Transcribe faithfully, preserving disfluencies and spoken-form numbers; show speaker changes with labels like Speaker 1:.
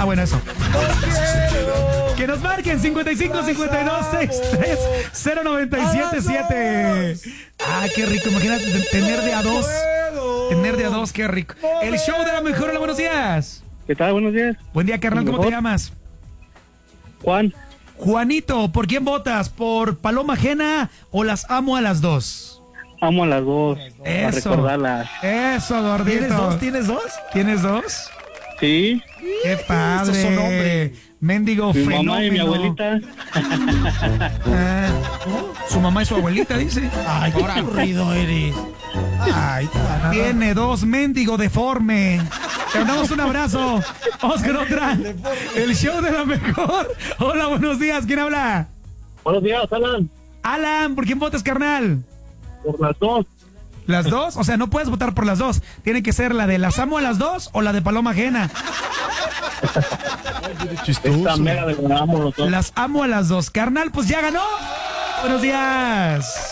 Speaker 1: Ah, bueno, eso. Que nos marquen cincuenta y cinco, cincuenta y dos, sesenta y tres, cero noventa y siete siete. Ah, qué rico. Imagínate tener de a dos. Tener de a dos, qué rico. El show de la mejor. Hola, buenos días.
Speaker 2: ¿Qué tal? Buenos días.
Speaker 1: Buen día, carnal. ¿Cómo te llamas?
Speaker 2: Juan.
Speaker 1: Juanito, ¿por quién votas? ¿Por Paloma Ajena o las amo a las dos?
Speaker 2: Amo a las dos.
Speaker 1: Eso.
Speaker 2: A recordarlas.
Speaker 1: Eso, gordito.
Speaker 3: ¿Tienes dos? ¿Tienes dos?
Speaker 1: ¿Tienes dos?
Speaker 2: Sí.
Speaker 1: ¡Qué padre!
Speaker 3: Esos son hombres.
Speaker 1: Mendigo
Speaker 2: Mi
Speaker 1: fenómeno.
Speaker 2: mamá y mi abuelita.
Speaker 1: Ah, su mamá y su abuelita, dice.
Speaker 3: Ay, qué aburrido eres. Ay,
Speaker 1: Tiene dos, mendigo deforme. Te mandamos un abrazo. Oscar otra. El show de la mejor. Hola, buenos días. ¿Quién habla?
Speaker 2: Buenos días, Alan.
Speaker 1: Alan, ¿por quién votas, carnal?
Speaker 2: Por las dos.
Speaker 1: ¿Las dos? O sea, no puedes votar por las dos. Tiene que ser la de las amo a las dos o la de Paloma Ajena.
Speaker 2: Esta mera de amo los dos.
Speaker 1: Las amo a las dos. Carnal, pues ya ganó. Buenos días.